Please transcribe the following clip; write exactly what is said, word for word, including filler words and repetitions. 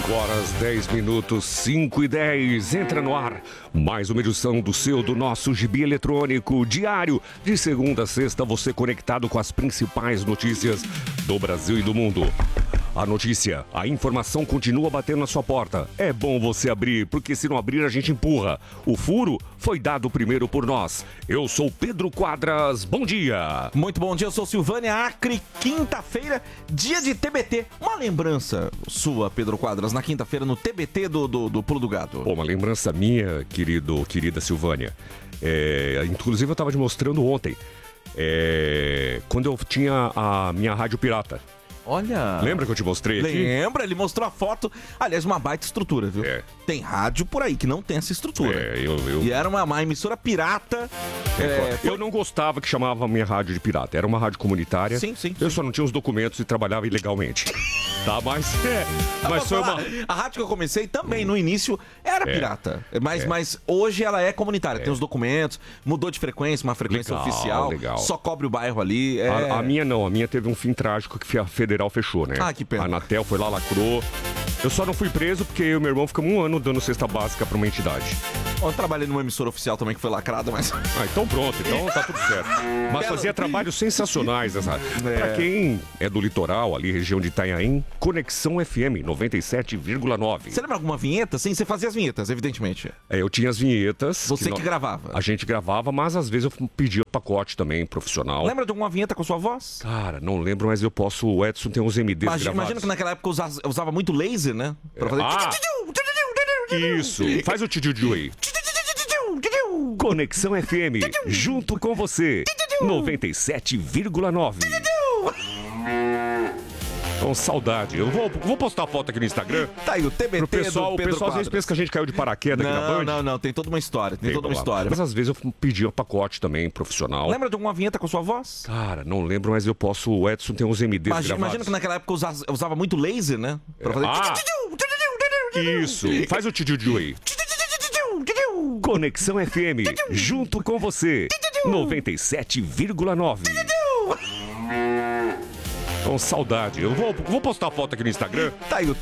cinco horas, dez minutos, cinco e dez. Entra no ar mais uma edição do seu, do nosso Gibi Eletrônico diário. De segunda a sexta, você conectado com as principais notícias do Brasil e do mundo. A notícia, a informação continua batendo na sua porta. É bom você abrir, porque se não abrir a gente empurra. O furo foi dado primeiro por nós. Eu sou Pedro Quadras, bom dia. Muito bom dia, eu sou Silvânia Acre, quinta-feira, dia de T B T. Uma lembrança sua, Pedro Quadras, na quinta-feira no T B T do, do, do Pulo do Gato. Pô, uma lembrança minha, querido, querida Silvânia. É, inclusive eu estava te mostrando ontem, é, quando eu tinha a minha rádio pirata. Olha... Lembra que eu te mostrei aqui? Lembra, ele mostrou a foto. Aliás, uma baita estrutura, viu? É. Tem rádio por aí que não tem essa estrutura. É, eu... eu... E era uma, uma emissora pirata. É, eu não gostava que chamava a minha rádio de pirata. Era uma rádio comunitária. Sim, sim. Eu sim. só não tinha os documentos e trabalhava ilegalmente. Tá, mas... É, mas foi uma... A rádio que eu comecei também, no início, era É. pirata. Mas, É. mas hoje ela é comunitária. Tem os documentos, mudou de frequência, uma frequência Legal, oficial. legal. Só cobre o bairro ali. É... A, a minha não, a minha teve um fim trágico que a Federal fechou, né? Ah, que pena. A Anatel foi lá, lacrou. Eu só não fui preso porque eu e meu irmão ficamos um ano dando cesta básica pra uma entidade. Bom, eu trabalhei numa emissora oficial também que foi lacrada, mas... Ah, então pronto, então tá tudo certo. Mas fazia trabalhos sensacionais nessa. É. Pra quem é do litoral, ali, região de Itanhaém, Conexão F M noventa e sete vírgula nove. Você lembra alguma vinheta? Sim, você fazia as vinhetas, evidentemente. É, eu tinha as vinhetas. Você que, nó- gravava. A gente gravava, mas às vezes eu pedia pacote também, profissional. Lembra de alguma vinheta com sua voz? Cara, não lembro, mas eu posso. O Edson tem uns M Ds Imagina, gravados. imagina que naquela época eu usava, eu usava muito laser, né? Pra fazer... Ah! Isso, faz o tiju aí. Conexão F M, junto com você, noventa e sete vírgula nove. Com saudade. Eu vou, vou postar a foto aqui no Instagram. Tá aí, o T B T Pro pessoal, do o Pedro pessoal às vezes Quadras. pensa que a gente caiu de paraquedas aqui na Não, Band. não, não, tem toda uma história, tem, Tem, toda uma vamos lá. história. Mas às vezes eu pedia pacote também, profissional. Lembra de alguma vinheta com sua voz? Cara, não lembro, mas eu posso. O Edson tem uns M Ds Imagina, gravados. imagina que naquela época eu usava, eu usava muito laser, né? Pra fazer... Ah! Isso, faz o tiju aí. Conexão F M, junto com você, noventa e sete vírgula nove. Com saudade. Eu vou, vou postar a foto aqui no Instagram. Tá aí, o